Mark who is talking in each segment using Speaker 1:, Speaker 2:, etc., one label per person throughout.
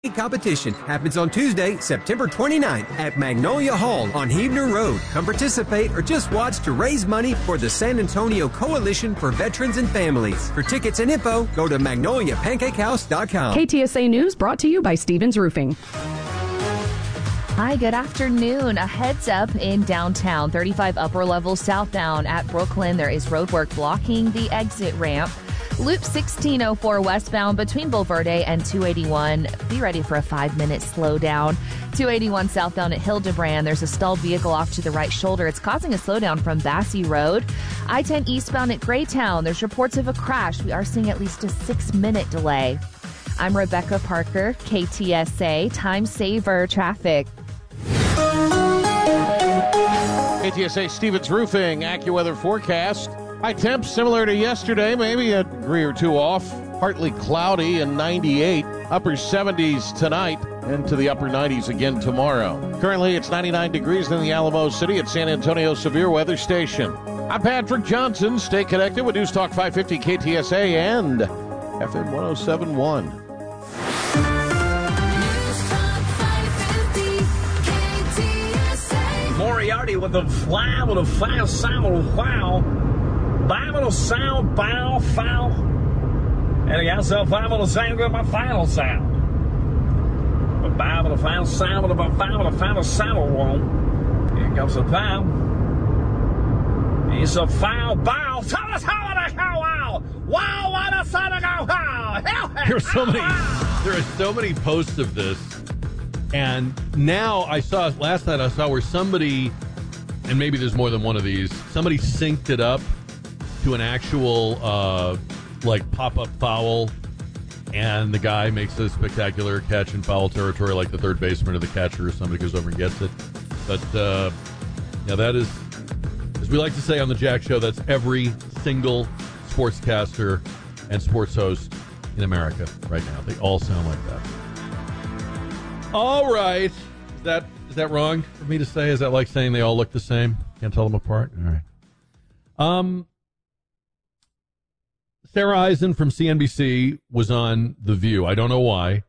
Speaker 1: Competition happens on Tuesday, September 29th at Magnolia Hall on Heavener Road. Come participate or just watch to raise money for the San Antonio Coalition for Veterans and Families. For tickets and info, go to magnoliapancakehouse.com.
Speaker 2: KTSA News brought to you by Stevens Roofing.
Speaker 3: Hi, good afternoon. A heads up in downtown, 35 upper level southbound at Brooklyn. There is roadwork blocking the exit ramp. Loop 1604 westbound between Bulverde and 281. Be ready for a 5-minute slowdown. 281 southbound at Hildebrand. There's a stalled vehicle off to the right shoulder. It's causing a slowdown from Bassey Road. I-10 eastbound at Graytown. There's reports of a crash. We are seeing at least a 6-minute delay. I'm Rebecca Parker, KTSA Time Saver Traffic.
Speaker 4: KTSA Stevens Roofing AccuWeather forecast. High temps similar to yesterday, maybe a degree or two off. Partly cloudy and 98. Upper 70s tonight and to the upper 90s again tomorrow. Currently it's 99 degrees in the Alamo City at San Antonio Severe Weather Station. I'm Patrick Johnson. Stay connected with News Talk 550 KTSA and FM 107.1.
Speaker 5: Moriarty with the fly, with a fast sound, wow. Bible sound, bow, foul. And again, so Bible sound, good, my final sound. The Bible, the final sound, with a Bible, the final sound, one. Here comes the foul. It's a foul, bow. Tell us how to go, wow. Wow, what a son of a wow.
Speaker 6: There are so many posts of this. And now last night I saw where somebody, and maybe there's more than one of these, somebody synced it up to an actual, pop-up foul, and the guy makes a spectacular catch in foul territory, like the third baseman or the catcher or somebody goes over and gets it. But, that is, as we like to say on the Jack Show, that's every single sportscaster and sports host in America right now. They all sound like that. All right. Is that wrong for me to say? Is that like saying they all look the same? Can't tell them apart? All right. Sarah Eisen from CNBC was on The View. I don't know why.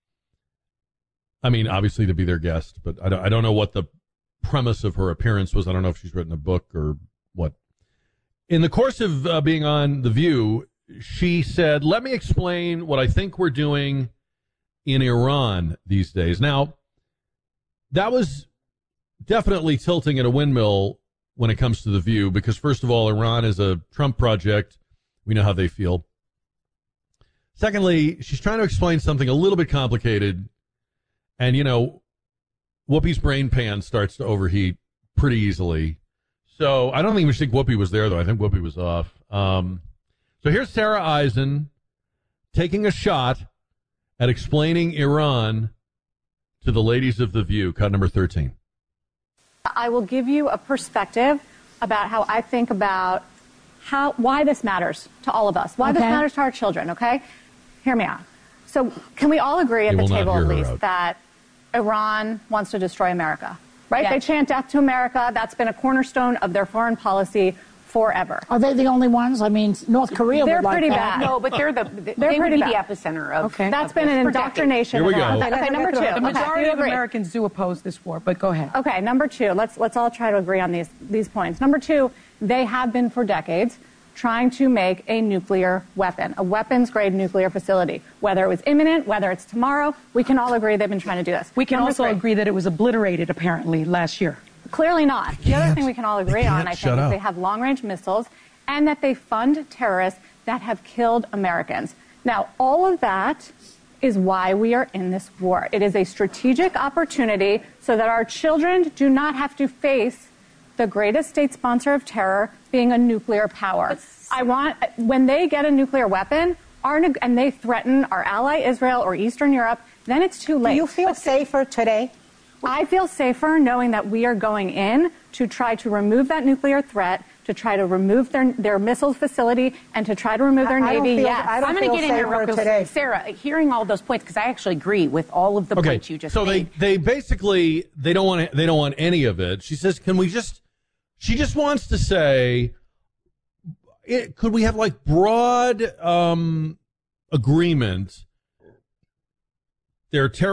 Speaker 6: I mean, obviously to be their guest, but I don't know what the premise of her appearance was. I don't know if she's written a book or what. In the course of being on The View, she said, let me explain what I think we're doing in Iran these days. Now, that was definitely tilting at a windmill when it comes to The View, because first of all, Iran is a Trump project. We know how they feel. Secondly, she's trying to explain something a little bit complicated. And, Whoopi's brain pan starts to overheat pretty easily. So I don't even think Whoopi was there, though. I think Whoopi was off. So here's Sarah Eisen taking a shot at explaining Iran to the ladies of The View. Cut number 13.
Speaker 7: I will give you a perspective about how I think about why this matters to all of us, why this matters to our children, okay? Hear me out. So can we all agree at the table at least that Iran wants to destroy America, right? Yes. They chant death to America. That's been a cornerstone of their foreign policy forever.
Speaker 8: Are they the only ones? I mean, North Korea
Speaker 7: they're
Speaker 8: would like
Speaker 7: pretty
Speaker 8: that.
Speaker 7: bad.
Speaker 9: No, but they would be the epicenter of.
Speaker 7: Okay. That's been an indoctrination.
Speaker 6: Here we go.
Speaker 7: Okay, number two.
Speaker 9: The majority of Americans do oppose this war, but go ahead.
Speaker 7: Okay, number two. Let's all try to agree on these points. Number two, they have been for decades trying to make a nuclear weapon, a weapons-grade nuclear facility. Whether it was imminent, whether it's tomorrow, we can all agree they've been trying to do this.
Speaker 9: We can also agree that it was obliterated, apparently, last year.
Speaker 7: Clearly not. The other thing we can all agree on, I think, is they have long-range missiles and that they fund terrorists that have killed Americans. Now, all of that is why we are in this war. It is a strategic opportunity so that our children do not have to face the greatest state sponsor of terror being a nuclear power. When they get a nuclear weapon and they threaten our ally Israel or Eastern Europe, then it's too late.
Speaker 8: Do you feel safer today?
Speaker 7: I feel safer knowing that we are going in to try to remove that nuclear threat, to try to remove their missiles facility, and to try to remove their Navy.
Speaker 9: I'm going to get in here real quick. Sarah, hearing all those points, because I actually agree with all of the points you just made.
Speaker 6: So they basically, they don't want any of it. She says, she just wants to say, could we have like broad agreement? They're